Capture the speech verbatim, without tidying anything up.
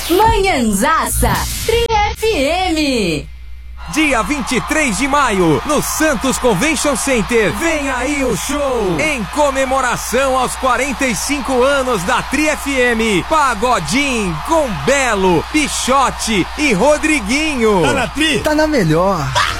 Manhãzaça Tri F M. Dia vinte e três de maio, no Santos Convention Center, vem aí o show! Em comemoração aos quarenta e cinco anos da Tri F M, Pagodinho com Belo, Pichote e Rodriguinho. Tá na Tri? Tá na melhor.